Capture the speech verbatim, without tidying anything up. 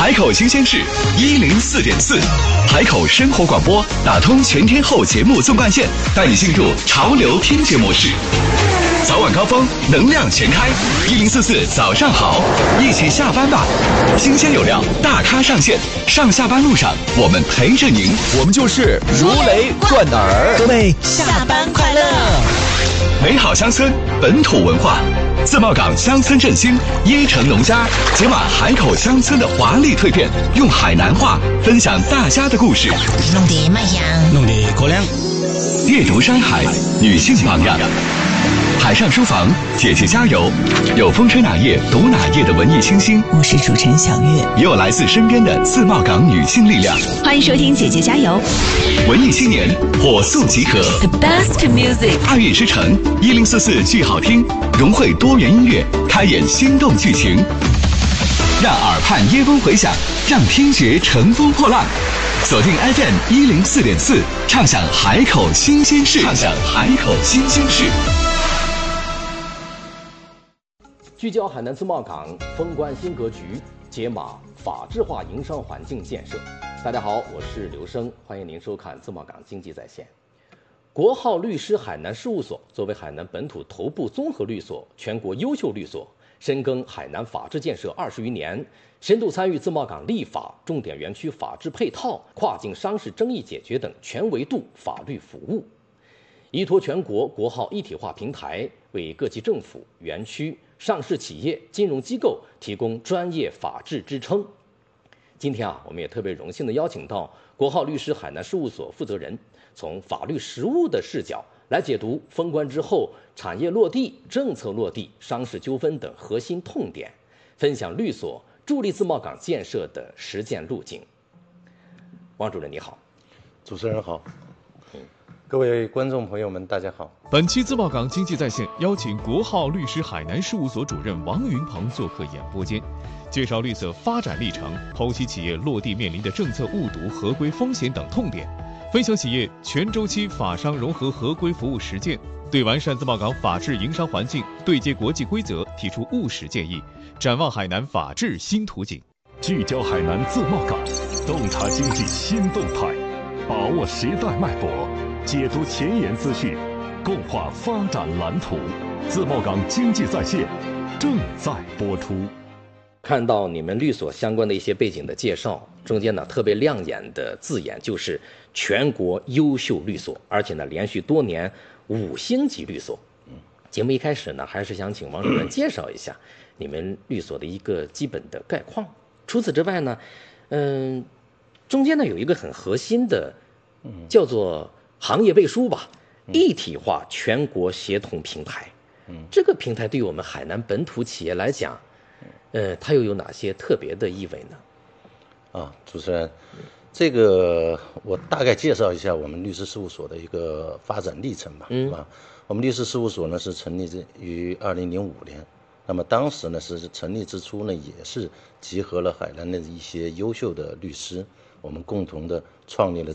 海口新鲜事一零四点四，海口生活广播打通全天候节目纵贯线，带你进入潮流听觉模式。早晚高峰，能量全开，一零四四早上好，一起下班吧。新鲜有料，大咖上线，上下班路上我们陪着您， 我们就是如雷贯耳。 各位下班快乐！ 美好乡村，本土文化。自贸港乡村振兴，椰城农家解码海口乡村的华丽蜕变，用海南话分享大家的故事。 弄得卖香， 弄得可亮。 阅读山海，女性榜样。海上书房，姐姐加油！有风吹哪页读哪页的文艺清新， 我是主持人小月， 也有来自身边的自贸港女性力量。 欢迎收听姐姐加油！ 文艺青年火速集合 ，The best music， 爱乐之城一零四四剧好听，融汇多元音乐，开演心动剧情，让耳畔耶风回响，让听觉乘风破浪。锁定 F M 一零四点四，畅享海口新鲜事，畅享海口新鲜事。 聚焦海南自贸港封关新格局，解码法治化营商环境建设。大家好，我是刘生，欢迎您收看自贸港经济在线。国浩律师海南事务所作为海南本土头部综合律所、全国优秀律所，深耕海南法治建设二十余年，深度参与自贸港立法、重点园区法治配套、跨境商事争议解决等全维度法律服务。依托全国国号一体化平台，为各级政府、园区、上市企业、金融机构提供专业法治支撑。今天啊，我们也特别荣幸地邀请到国浩律师海南事务所负责人，从法律实务的视角来解读封关之后产业落地、政策落地、商事纠纷等核心痛点，分享律所助力自贸港建设的实践路径。王主任你好。 主持人好。各位观众朋友们，大家好。 本期自贸港经济在线邀请国浩律师海南事务所主任王云鹏做客演播间，介绍律所发展历程，剖析企业落地面临的政策误读、合规风险等痛点，分享企业全周期法商融合合规服务实践，对完善自贸港法治营商环境、对接国际规则提出务实建议，展望海南法治新图景。 聚焦海南自贸港，洞察经济新动态，把握时代脉搏，解读前沿资讯，共话发展蓝图。自贸港经济在线正在播出。 看到你们律所相关的一些背景的介绍，中间呢特别亮眼的字眼就是全国优秀律所，而且呢连续多年五星级律所。节目一开始呢，还是想请王主任介绍一下你们律所的一个基本的概况。除此之外呢，嗯，中间呢有一个很核心的，叫做行业背书吧，一体化全国协同平台。这个平台对于我们海南本土企业来讲，呃，它又有哪些特别的意味呢？ 啊，主持人，这个我大概介绍一下我们律师事务所的一个发展历程吧。嗯啊，我们律师事务所呢是成立于二零零五年。那么当时呢是成立之初呢，也是集合了海南的一些优秀的律师，我们共同的创立了